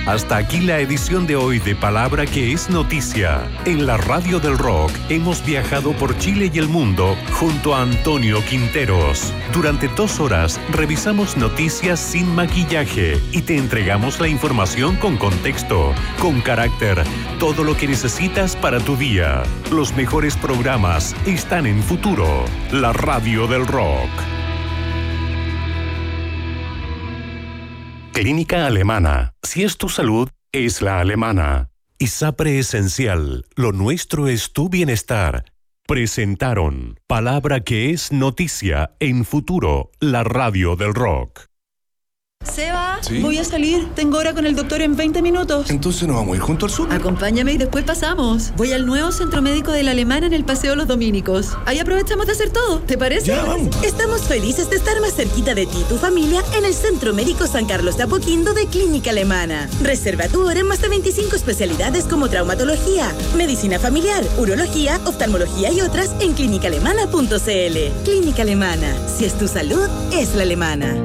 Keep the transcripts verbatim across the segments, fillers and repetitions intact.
Hasta aquí la edición de hoy de Palabra que es Noticia. En la Radio del Rock hemos viajado por Chile y el mundo junto a Antonio Quinteros. Durante dos horas revisamos noticias sin maquillaje y te entregamos la información con contexto, con carácter, todo lo que necesitas para tu día. Los mejores programas están en Futuro, la Radio del Rock. Clínica Alemana. Si es tu salud, es la alemana. ISAPRE Esencial. Lo nuestro es tu bienestar. Presentaron Palabra que es Noticia en Futuro, la Radio del Rock. Seba, ¿Sí? Voy a salir. Tengo hora con el doctor en veinte minutos. Entonces nos vamos a ir junto al sur. Acompáñame y después pasamos. Voy al nuevo centro médico de la Alemana en el Paseo Los Dominicos. Ahí aprovechamos de hacer todo. ¿Te parece? Ya, vamos. Estamos felices de estar más cerquita de ti y tu familia en el Centro Médico San Carlos de Apoquindo de Clínica Alemana. Reserva tu hora en más de veinticinco especialidades como traumatología, medicina familiar, urología, oftalmología y otras en clínica alemana punto c l. Clínica Alemana. Si es tu salud, es la alemana.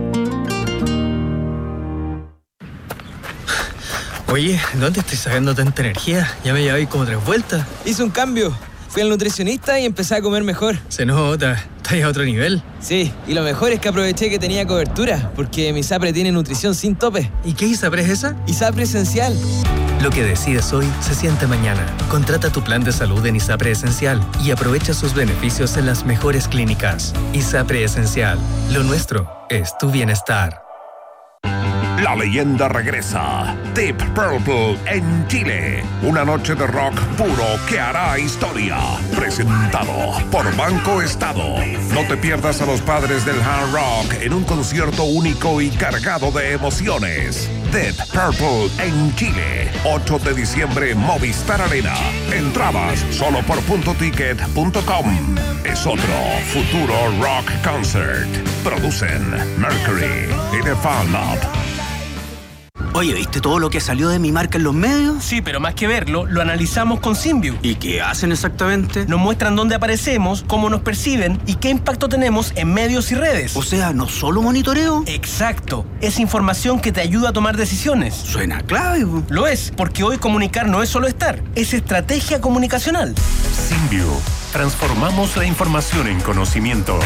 Oye, ¿dónde estoy sacando tanta energía? Ya me llevé como tres vueltas. Hice un cambio. Fui al nutricionista y empecé a comer mejor. Se nota, estás a otro nivel. Sí, y lo mejor es que aproveché que tenía cobertura, porque mi ISAPRE tiene nutrición sin tope. ¿Y qué ISAPRE es esa? ISAPRE Esencial. Lo que decides hoy se siente mañana. Contrata tu plan de salud en ISAPRE Esencial y aprovecha sus beneficios en las mejores clínicas. ISAPRE Esencial. Lo nuestro es tu bienestar. La leyenda regresa. Deep Purple en Chile. Una noche de rock puro que hará historia. Presentado por Banco Estado. No te pierdas a los padres del hard rock en un concierto único y cargado de emociones. Deep Purple en Chile. ocho de diciembre, Movistar Arena. Entradas solo por punto ticket punto com. Es otro futuro rock concert. Producen Mercury y The Fan Lab. Oye, ¿viste todo lo que salió de mi marca en los medios? Sí, pero más que verlo, lo analizamos con Symbiu. ¿Y qué hacen exactamente? Nos muestran dónde aparecemos, cómo nos perciben y qué impacto tenemos en medios y redes. O sea, ¿no solo monitoreo? Exacto. Es información que te ayuda a tomar decisiones. Suena clave. Lo es, porque hoy comunicar no es solo estar, es estrategia comunicacional. Symbiu. Transformamos la información en conocimiento.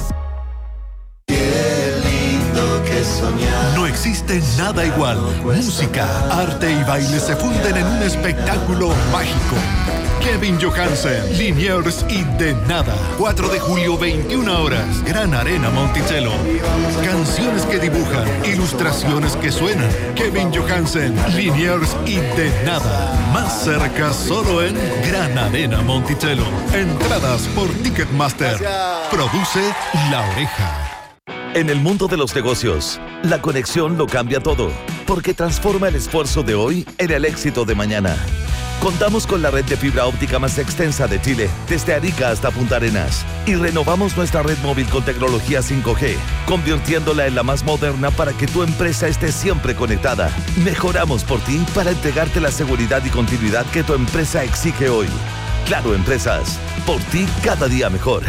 No existe nada igual. Música, arte y baile se funden en un espectáculo mágico. Kevin Johansen, Liniers y De Nada. cuatro de julio, veintiuna horas. Gran Arena Monticello. Canciones que dibujan, ilustraciones que suenan. Kevin Johansen, Liniers y De Nada. Más cerca solo en Gran Arena Monticello. Entradas por Ticketmaster. Produce La Oreja. En el mundo de los negocios, la conexión lo cambia todo, porque transforma el esfuerzo de hoy en el éxito de mañana. Contamos con la red de fibra óptica más extensa de Chile, desde Arica hasta Punta Arenas, y renovamos nuestra red móvil con tecnología cinco G, convirtiéndola en la más moderna para que tu empresa esté siempre conectada. Mejoramos por ti para entregarte la seguridad y continuidad que tu empresa exige hoy. Claro Empresas, por ti cada día mejor.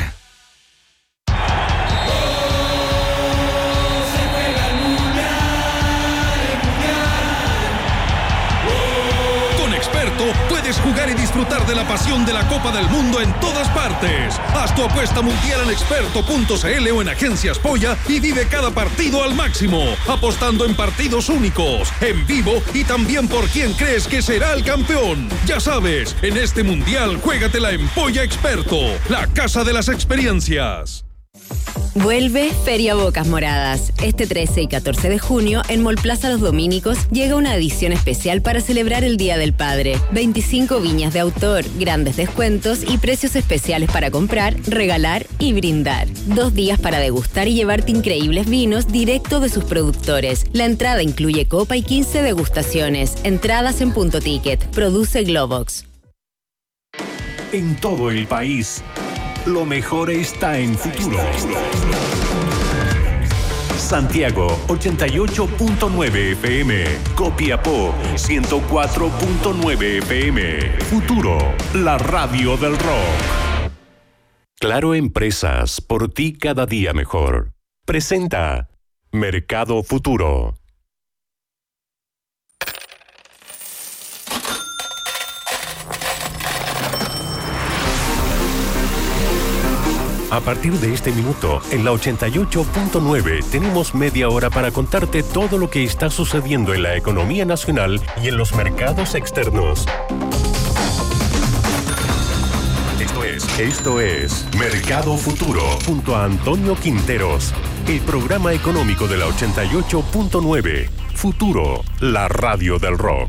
Puedes jugar y disfrutar de la pasión de la Copa del Mundo en todas partes. Haz tu apuesta mundial en experto punto c l o en Agencias Polla y vive cada partido al máximo, apostando en partidos únicos, en vivo y también por quién crees que será el campeón. Ya sabes, en este mundial juégatela en Polla Experto, la casa de las experiencias. Vuelve Feria Bocas Moradas. Este trece y catorce de junio en Mall Plaza Los Dominicos llega una edición especial para celebrar el Día del Padre. veinticinco viñas de autor, grandes descuentos y precios especiales para comprar, regalar y brindar. Dos días para degustar y llevarte increíbles vinos directo de sus productores. La entrada incluye copa y quince degustaciones. Entradas en Punto Ticket. Produce Globox. En todo el país, lo mejor está en Futuro. Santiago, ochenta y ocho punto nueve F M. Copiapó, ciento cuatro punto nueve F M. Futuro, la radio del rock. Claro Empresas, por ti cada día mejor. Presenta Mercado Futuro. A partir de este minuto, en la ochenta y ocho punto nueve, tenemos media hora para contarte todo lo que está sucediendo en la economía nacional y en los mercados externos. Esto es, esto es Mercado Futuro, junto a Antonio Quinteros, el programa económico de la ochenta y ocho punto nueve. Futuro, la radio del rock.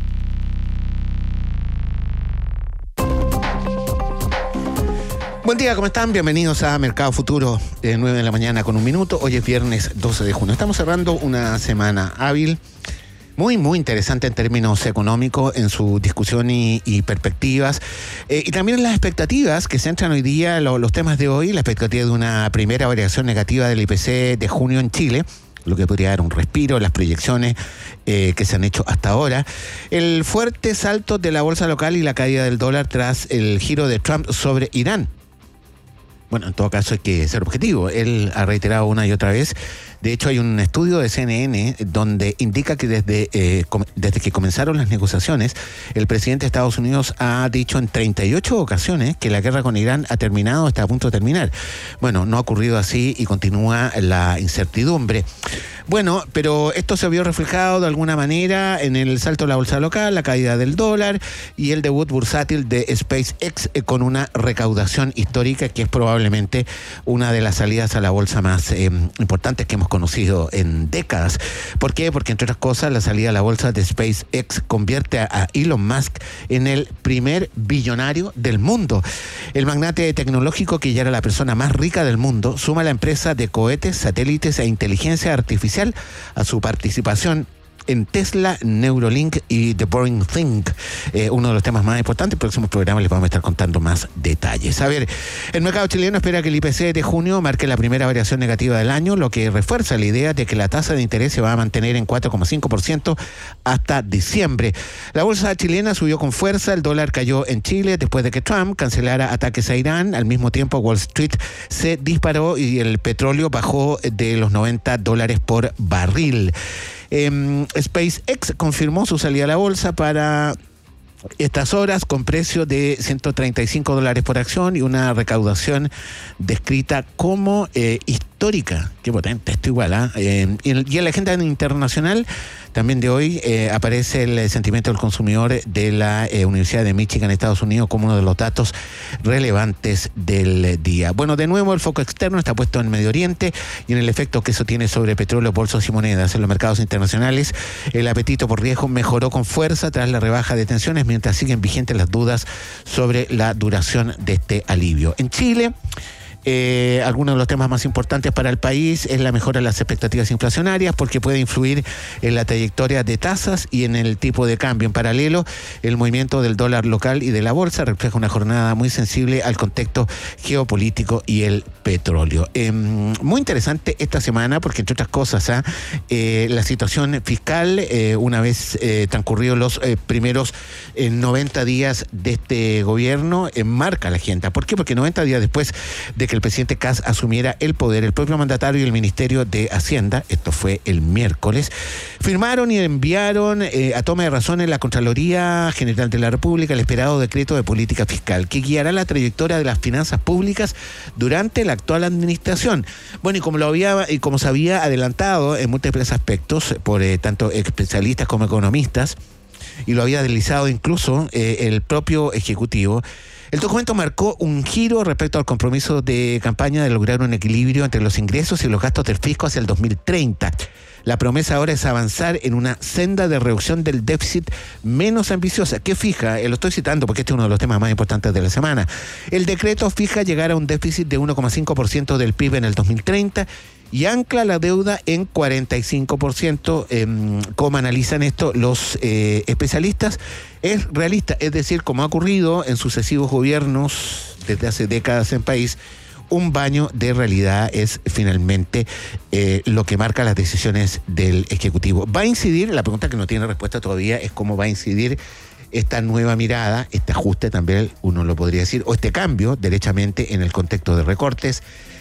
Buen día, ¿cómo están? Bienvenidos a Mercado Futuro, de nueve de la mañana con un minuto. Hoy es viernes doce de junio. Estamos cerrando una semana hábil, muy, muy interesante en términos económicos, en su discusión y, y perspectivas. Eh, y también en las expectativas que centran hoy día lo, los temas de hoy, la expectativa de una primera variación negativa del I P C de junio en Chile, lo que podría dar un respiro en las proyecciones eh, que se han hecho hasta ahora. El fuerte salto de la bolsa local y la caída del dólar tras el giro de Trump sobre Irán. Bueno, en todo caso hay que ser objetivo. Él ha reiterado una y otra vez. De hecho, hay un estudio de C N N donde indica que desde, eh, com- desde que comenzaron las negociaciones, el presidente de Estados Unidos ha dicho en treinta y ocho ocasiones que la guerra con Irán ha terminado, está a punto de terminar. Bueno, no ha ocurrido así y continúa la incertidumbre. Bueno, pero esto se vio reflejado de alguna manera en el salto de la bolsa local, la caída del dólar y el debut bursátil de SpaceX eh, con una recaudación histórica que es probablemente una de las salidas a la bolsa más eh, importantes que hemos conocido en décadas. ¿Por qué? Porque entre otras cosas la salida a la bolsa de SpaceX convierte a, a Elon Musk en el primer billonario del mundo. El magnate tecnológico, que ya era la persona más rica del mundo, suma a la empresa de cohetes, satélites e inteligencia artificial a su participación en Tesla, Neuralink y The Boring Thing, eh, uno de los temas más importantes. En próximos programas les vamos a estar contando más detalles. A ver, el mercado chileno espera que el I P C de junio marque la primera variación negativa del año, lo que refuerza la idea de que la tasa de interés se va a mantener en cuatro coma cinco por ciento hasta diciembre. La bolsa chilena subió con fuerza, el dólar cayó en Chile después de que Trump cancelara ataques a Irán. Al mismo tiempo, Wall Street se disparó y el petróleo bajó de los noventa dólares por barril. Eh, SpaceX confirmó su salida a la bolsa para estas horas con precio de ciento treinta y cinco dólares por acción y una recaudación descrita como eh, histórica. Qué potente, esto igual, ¿eh? Eh, y, en, y en la agenda internacional también de hoy eh, aparece el sentimiento del consumidor de la eh, Universidad de Michigan, Estados Unidos, como uno de los datos relevantes del día. Bueno, de nuevo el foco externo está puesto en Medio Oriente y en el efecto que eso tiene sobre petróleo, bolsos y monedas. En los mercados internacionales, el apetito por riesgo mejoró con fuerza tras la rebaja de tensiones, mientras siguen vigentes las dudas sobre la duración de este alivio. En Chile, Eh, algunos de los temas más importantes para el país es la mejora de las expectativas inflacionarias, porque puede influir en la trayectoria de tasas y en el tipo de cambio. En paralelo, el movimiento del dólar local y de la bolsa refleja una jornada muy sensible al contexto geopolítico y el petróleo. Eh, muy interesante esta semana porque, entre otras cosas, ¿eh? Eh, la situación fiscal, eh, una vez eh, transcurridos los eh, primeros eh, noventa días de este gobierno, eh, marca la agenda. ¿Por qué? Porque noventa días después de que el presidente Kast asumiera el poder, el propio mandatario y el Ministerio de Hacienda, esto fue el miércoles, firmaron y enviaron eh, a toma de razón en la Contraloría General de la República el esperado decreto de política fiscal que guiará la trayectoria de las finanzas públicas durante la actual administración. Bueno, y como lo había y como se había adelantado en múltiples aspectos por eh, tanto especialistas como economistas, y lo había deslizado incluso eh, el propio Ejecutivo, el documento marcó un giro respecto al compromiso de campaña de lograr un equilibrio entre los ingresos y los gastos del fisco hacia el dos mil treinta. La promesa ahora es avanzar en una senda de reducción del déficit menos ambiciosa, que fija, eh, lo estoy citando porque este es uno de los temas más importantes de la semana. El decreto fija llegar a un déficit de uno coma cinco por ciento del P I B en el dos mil treinta y ancla la deuda en cuarenta y cinco por ciento. Eh, ¿Cómo analizan esto los eh, especialistas? Es realista, es decir, como ha ocurrido en sucesivos gobiernos desde hace décadas en país, un baño de realidad es finalmente eh, lo que marca las decisiones del Ejecutivo. ¿Va a incidir? La pregunta que no tiene respuesta todavía es cómo va a incidir esta nueva mirada, este ajuste también, uno lo podría decir, o este cambio derechamente en el contexto de recortes,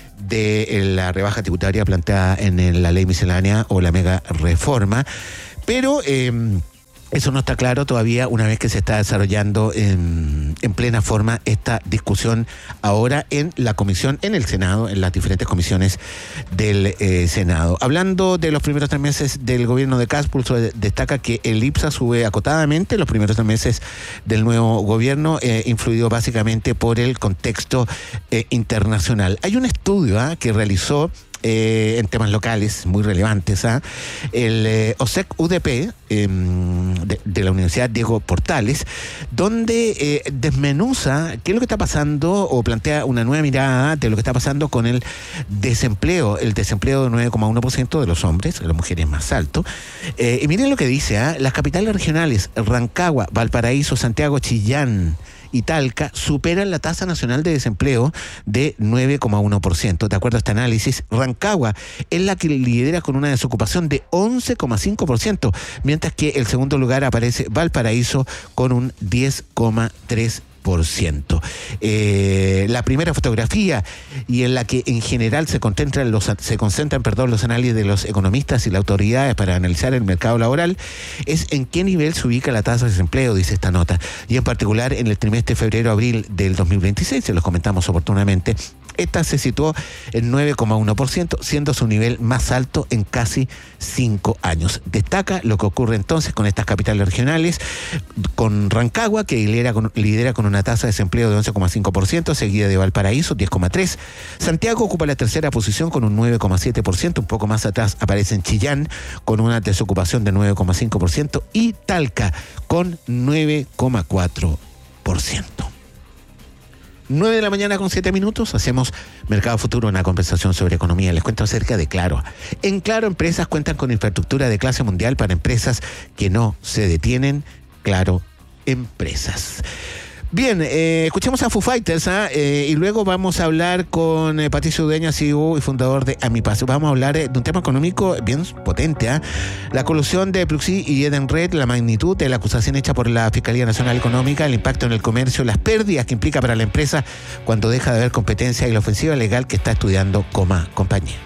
de la rebaja tributaria planteada en la ley miscelánea o la mega reforma. Pero eh, Eso no está claro todavía una vez que se está desarrollando en, en plena forma esta discusión ahora en la comisión, en el Senado, en las diferentes comisiones del eh, Senado. Hablando de los primeros tres meses del gobierno de Kast, Pulso destaca que el IPSA sube acotadamente los primeros tres meses del nuevo gobierno, eh, influido básicamente por el contexto eh, internacional. Hay un estudio ¿eh? que realizó Eh, en temas locales muy relevantes, ¿eh? el eh, O S E C U D P eh, de, de la Universidad Diego Portales, donde eh, desmenuza qué es lo que está pasando o plantea una nueva mirada de lo que está pasando con el desempleo, el desempleo de nueve coma uno por ciento de los hombres, de las mujeres más alto. Eh, y miren lo que dice, ¿eh? las capitales regionales, Rancagua, Valparaíso, Santiago, Chillán y Talca superan la tasa nacional de desempleo de nueve coma uno por ciento. De acuerdo a este análisis, Rancagua es la que lidera con una desocupación de once coma cinco por ciento, mientras que el segundo lugar aparece Valparaíso con un diez coma tres por ciento. Eh, la primera fotografía, y en la que en general se concentran los se concentran perdón, los análisis de los economistas y las autoridades para analizar el mercado laboral, es en qué nivel se ubica la tasa de desempleo, dice esta nota, y en particular en el trimestre febrero-abril del dos mil veintiséis, se los comentamos oportunamente. Esta se situó en nueve coma uno por ciento, siendo su nivel más alto en casi cinco años. Destaca lo que ocurre entonces con estas capitales regionales, con Rancagua, que lidera con, lidera con una tasa de desempleo de once coma cinco por ciento, seguida de Valparaíso, diez coma tres por ciento. Santiago ocupa la tercera posición con un nueve coma siete por ciento, un poco más atrás aparece en Chillán con una desocupación de nueve coma cinco por ciento y Talca con nueve coma cuatro por ciento. nueve de la mañana con siete minutos, hacemos Mercado Futuro, una conversación sobre economía. Les cuento acerca de Claro. En Claro, empresas cuentan con infraestructura de clase mundial para empresas que no se detienen. Claro, empresas. Bien, eh, escuchemos a Foo Fighters ¿eh? Eh, y luego vamos a hablar con eh, Patricio Udeña, C E O y fundador de Amipaz. Vamos a hablar eh, de un tema económico bien potente, ¿eh? la colusión de Pluxee y Edenred, la magnitud de la acusación hecha por la Fiscalía Nacional Económica, el impacto en el comercio, las pérdidas que implica para la empresa cuando deja de haber competencia y la ofensiva legal que está estudiando Coma Compañía.